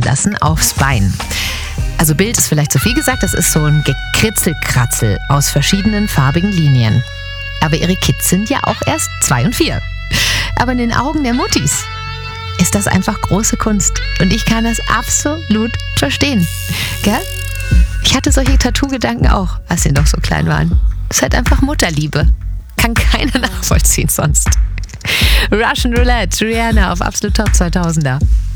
tätowieren lassen aufs Bein. Also Bild ist vielleicht zu viel gesagt, das ist so ein Gekritzelkratzel aus verschiedenen farbigen Linien. Aber ihre Kids sind ja auch erst 2 und 4. Aber in den Augen der Muttis ist das einfach große Kunst. Und ich kann das absolut verstehen. Gell? Ich hatte solche Tattoo-Gedanken auch, als sie noch so klein waren. Das ist halt einfach Mutterliebe. Kann keiner nachvollziehen sonst. Russian Roulette, Rihanna auf Absolut Top 2000er.